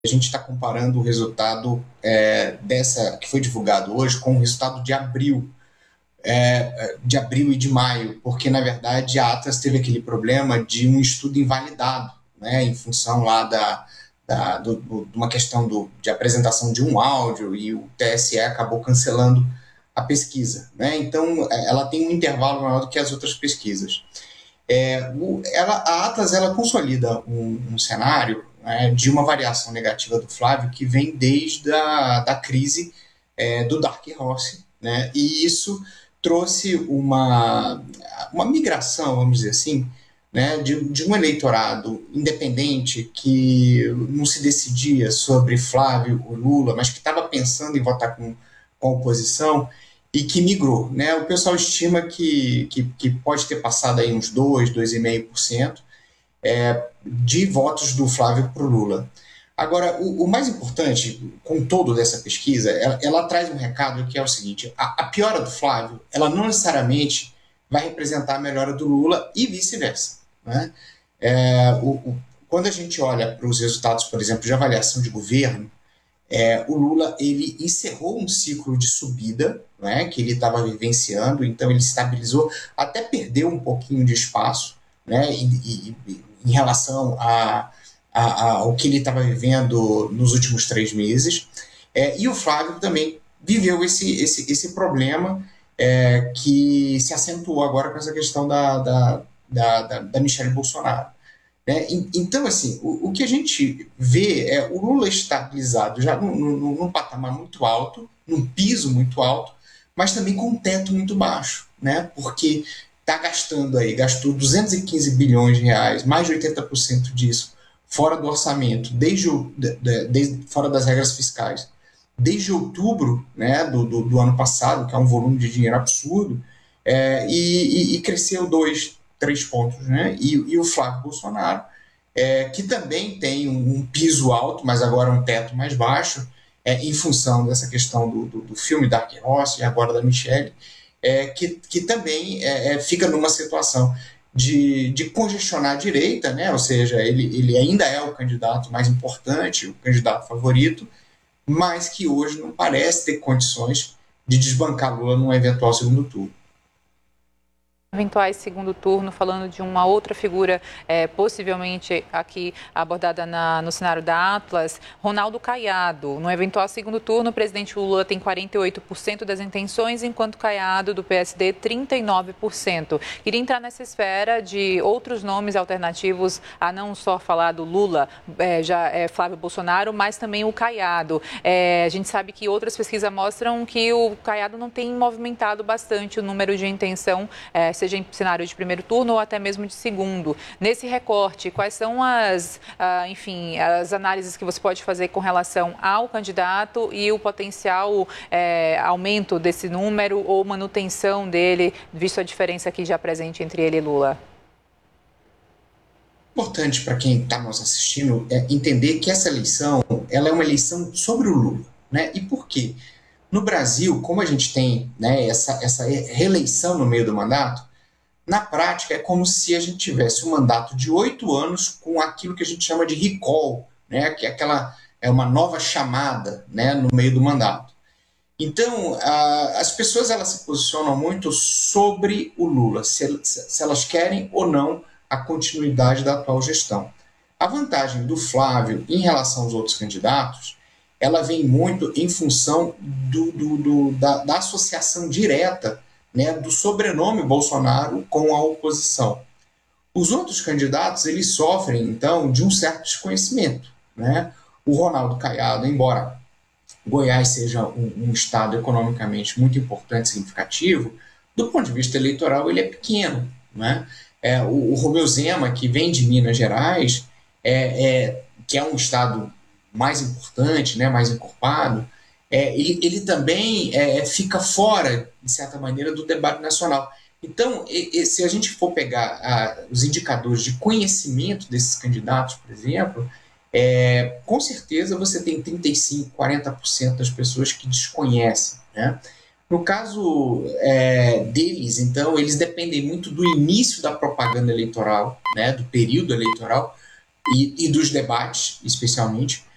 a gente está comparando o resultado dessa que foi divulgado hoje com o resultado de abril e de maio, porque na verdade a Atlas teve aquele problema de um estudo invalidado, né, em função lá de uma questão de apresentação de um áudio, e o TSE acabou cancelando a pesquisa, né? Então ela tem um intervalo maior do que as outras pesquisas. A Atlas ela consolida um cenário, né, de uma variação negativa do Flávio que vem desde da crise do Dark Horse, né? E isso trouxe uma migração, vamos dizer assim, né, de um eleitorado independente que não se decidia sobre Flávio ou Lula, mas que estava pensando em votar com a oposição e que migrou. Né? O pessoal estima que pode ter passado aí uns 2,5% de votos do Flávio para o Lula. Agora, o mais importante, com todo dessa pesquisa, ela traz um recado que é o seguinte: a piora do Flávio, ela não necessariamente vai representar a melhora do Lula e vice-versa. Né? Quando a gente olha para os resultados, por exemplo, de avaliação de governo, o Lula ele encerrou um ciclo de subida, né, que ele estava vivenciando, então ele estabilizou, até perdeu um pouquinho de espaço, né, em relação ao que ele estava vivendo nos últimos 3 meses. E o Flávio também viveu esse problema que se acentuou agora com essa questão da Michelle Bolsonaro. Né? Então, assim, o que a gente vê é o Lula estabilizado já num patamar muito alto, num piso muito alto, mas também com um teto muito baixo, né? Porque está gastou 215 bilhões de reais, mais de 80% disso fora do orçamento, desde fora das regras fiscais, desde outubro, né, do ano passado, que é um volume de dinheiro absurdo, e cresceu 2, 3 pontos. Né? E o Flávio Bolsonaro, que também tem um piso alto, mas agora um teto mais baixo, em função dessa questão do filme Dark Horse e agora da Michelle, que também fica numa situação de congestionar a direita, né? Ou seja, ele ainda é o candidato mais importante, o candidato favorito, mas que hoje não parece ter condições de desbancar Lula num eventual segundo turno. Eventuais segundo turno, falando de uma outra figura possivelmente aqui abordada no cenário da Atlas, Ronaldo Caiado. No eventual segundo turno, o presidente Lula tem 48% das intenções, enquanto Caiado, do PSD, 39%. Queria entrar nessa esfera de outros nomes alternativos a não só falar do Lula, Flávio Bolsonaro, mas também o Caiado. A gente sabe que outras pesquisas mostram que o Caiado não tem movimentado bastante o número de intenção, seja em cenário de primeiro turno ou até mesmo de segundo. Nesse recorte, quais são as análises que você pode fazer com relação ao candidato e o potencial aumento desse número ou manutenção dele, visto a diferença aqui já presente entre ele e Lula? Importante para quem está nos assistindo entender que essa eleição ela é uma eleição sobre o Lula. Né? E por quê? No Brasil, como a gente tem, né, essa reeleição no meio do mandato, na prática, é como se a gente tivesse um mandato de 8 anos com aquilo que a gente chama de recall, né? Que é uma nova chamada, né? No meio do mandato. Então, as pessoas elas se posicionam muito sobre o Lula, se elas querem ou não a continuidade da atual gestão. A vantagem do Flávio em relação aos outros candidatos, ela vem muito em função da associação direta, né, do sobrenome Bolsonaro com a oposição. Os outros candidatos eles sofrem, então, de um certo desconhecimento. Né? O Ronaldo Caiado, embora Goiás seja um estado economicamente muito importante e significativo, do ponto de vista eleitoral ele é pequeno. Né? O Romeu Zema, que vem de Minas Gerais, que é um estado mais importante, né, mais encorpado, ele também fica fora, de certa maneira, do debate nacional. Então, se a gente for pegar os indicadores de conhecimento desses candidatos, por exemplo, com certeza você tem 35%, 40% das pessoas que desconhecem. Né? No caso deles, então, eles dependem muito do início da propaganda eleitoral, né, do período eleitoral e dos debates, especialmente,